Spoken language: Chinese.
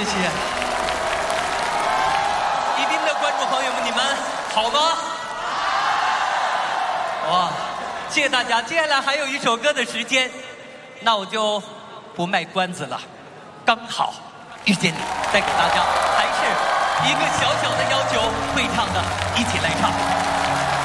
谢谢。宜宾的观众朋友们，你们好吗？哇，谢谢大家。接下来还有一首歌的时间，那我就不卖关子了。刚好遇见你，带给大家还是一个小小的要求，会唱的一起来唱。